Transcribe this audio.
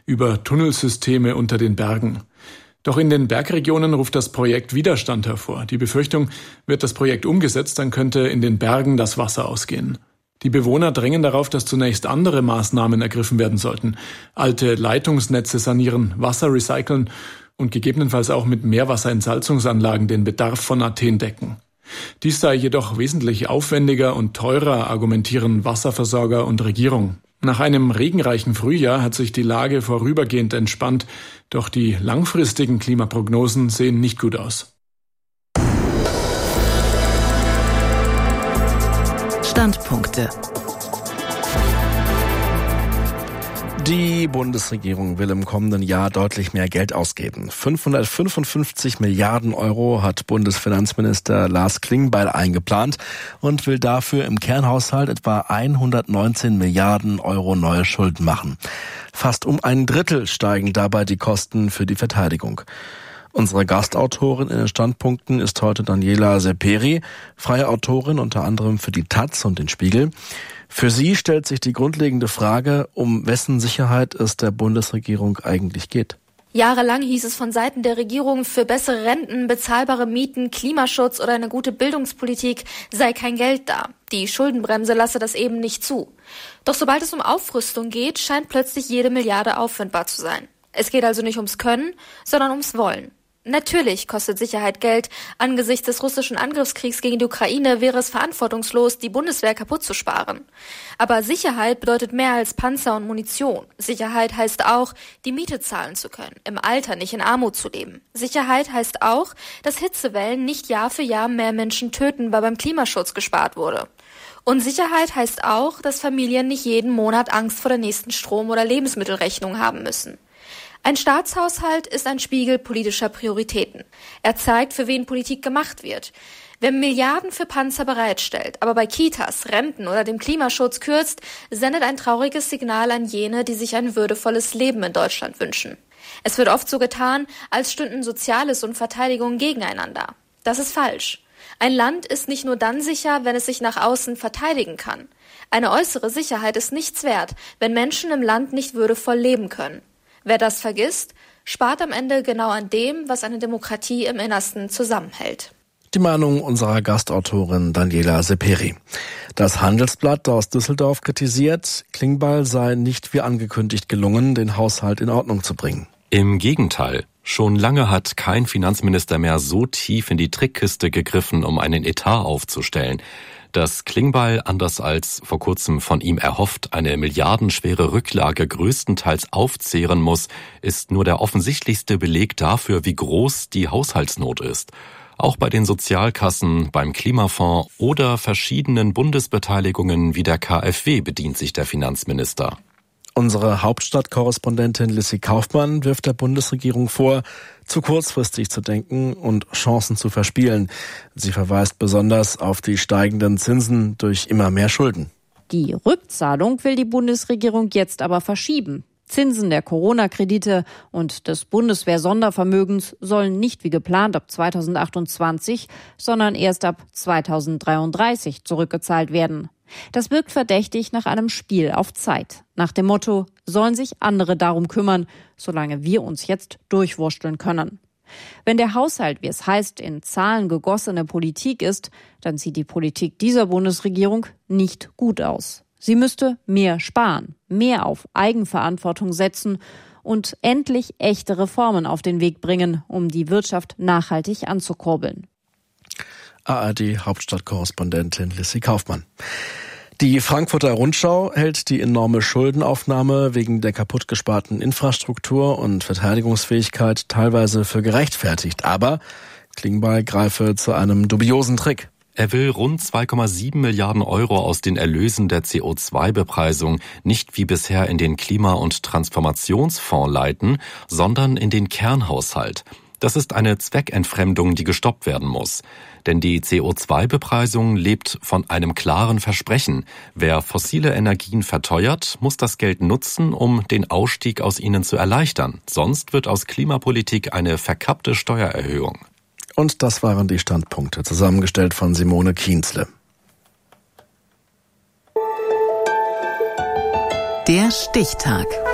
über Tunnelsysteme unter den Bergen. Doch in den Bergregionen ruft das Projekt Widerstand hervor. Die Befürchtung, wird das Projekt umgesetzt, dann könnte in den Bergen das Wasser ausgehen. Die Bewohner drängen darauf, dass zunächst andere Maßnahmen ergriffen werden sollten. Alte Leitungsnetze sanieren, Wasser recyceln und gegebenenfalls auch mit Meerwasserentsalzungsanlagen den Bedarf von Athen decken. Dies sei jedoch wesentlich aufwendiger und teurer, argumentieren Wasserversorger und Regierung. Nach einem regenreichen Frühjahr hat sich die Lage vorübergehend entspannt, doch die langfristigen Klimaprognosen sehen nicht gut aus. Standpunkte. Die Bundesregierung will im kommenden Jahr deutlich mehr Geld ausgeben. 555 Milliarden Euro hat Bundesfinanzminister Lars Klingbeil eingeplant und will dafür im Kernhaushalt etwa 119 Milliarden Euro neue Schulden machen. Fast um ein Drittel steigen dabei die Kosten für die Verteidigung. Unsere Gastautorin in den Standpunkten ist heute Daniela Seperi, freie Autorin unter anderem für die taz und den Spiegel. Für sie stellt sich die grundlegende Frage, um wessen Sicherheit es der Bundesregierung eigentlich geht. Jahrelang hieß es von Seiten der Regierung, für bessere Renten, bezahlbare Mieten, Klimaschutz oder eine gute Bildungspolitik sei kein Geld da. Die Schuldenbremse lasse das eben nicht zu. Doch sobald es um Aufrüstung geht, scheint plötzlich jede Milliarde auffindbar zu sein. Es geht also nicht ums Können, sondern ums Wollen. Natürlich kostet Sicherheit Geld. Angesichts des russischen Angriffskriegs gegen die Ukraine wäre es verantwortungslos, die Bundeswehr kaputt zu sparen. Aber Sicherheit bedeutet mehr als Panzer und Munition. Sicherheit heißt auch, die Miete zahlen zu können, im Alter nicht in Armut zu leben. Sicherheit heißt auch, dass Hitzewellen nicht Jahr für Jahr mehr Menschen töten, weil beim Klimaschutz gespart wurde. Und Sicherheit heißt auch, dass Familien nicht jeden Monat Angst vor der nächsten Strom- oder Lebensmittelrechnung haben müssen. Ein Staatshaushalt ist ein Spiegel politischer Prioritäten. Er zeigt, für wen Politik gemacht wird. Wer Milliarden für Panzer bereitstellt, aber bei Kitas, Renten oder dem Klimaschutz kürzt, sendet ein trauriges Signal an jene, die sich ein würdevolles Leben in Deutschland wünschen. Es wird oft so getan, als stünden Soziales und Verteidigung gegeneinander. Das ist falsch. Ein Land ist nicht nur dann sicher, wenn es sich nach außen verteidigen kann. Eine äußere Sicherheit ist nichts wert, wenn Menschen im Land nicht würdevoll leben können. Wer das vergisst, spart am Ende genau an dem, was eine Demokratie im Innersten zusammenhält. Die Meinung unserer Gastautorin Daniela Seperi. Das Handelsblatt aus Düsseldorf kritisiert, Klingbeil sei nicht wie angekündigt gelungen, den Haushalt in Ordnung zu bringen. Im Gegenteil. Schon lange hat kein Finanzminister mehr so tief in die Trickkiste gegriffen, um einen Etat aufzustellen. Dass Klingbeil, anders als vor kurzem von ihm erhofft, eine milliardenschwere Rücklage größtenteils aufzehren muss, ist nur der offensichtlichste Beleg dafür, wie groß die Haushaltsnot ist. Auch bei den Sozialkassen, beim Klimafonds oder verschiedenen Bundesbeteiligungen wie der KfW bedient sich der Finanzminister. Unsere Hauptstadtkorrespondentin Lissy Kaufmann wirft der Bundesregierung vor, zu kurzfristig zu denken und Chancen zu verspielen. Sie verweist besonders auf die steigenden Zinsen durch immer mehr Schulden. Die Rückzahlung will die Bundesregierung jetzt aber verschieben. Zinsen der Corona-Kredite und des Bundeswehr-Sondervermögens sollen nicht wie geplant ab 2028, sondern erst ab 2033 zurückgezahlt werden. Das wirkt verdächtig nach einem Spiel auf Zeit. Nach dem Motto, sollen sich andere darum kümmern, solange wir uns jetzt durchwursteln können. Wenn der Haushalt, wie es heißt, in Zahlen gegossene Politik ist, dann sieht die Politik dieser Bundesregierung nicht gut aus. Sie müsste mehr sparen, mehr auf Eigenverantwortung setzen und endlich echte Reformen auf den Weg bringen, um die Wirtschaft nachhaltig anzukurbeln. ARD-Hauptstadtkorrespondentin Lissy Kaufmann. Die Frankfurter Rundschau hält die enorme Schuldenaufnahme wegen der kaputt gesparten Infrastruktur und Verteidigungsfähigkeit teilweise für gerechtfertigt. Aber Klingbeil greife zu einem dubiosen Trick. Er will rund 2,7 Milliarden Euro aus den Erlösen der CO2-Bepreisung nicht wie bisher in den Klima- und Transformationsfonds leiten, sondern in den Kernhaushalt. Das ist eine Zweckentfremdung, die gestoppt werden muss. Denn die CO2-Bepreisung lebt von einem klaren Versprechen. Wer fossile Energien verteuert, muss das Geld nutzen, um den Ausstieg aus ihnen zu erleichtern. Sonst wird aus Klimapolitik eine verkappte Steuererhöhung. Und das waren die Standpunkte, zusammengestellt von Simone Kienzle. Der Stichtag.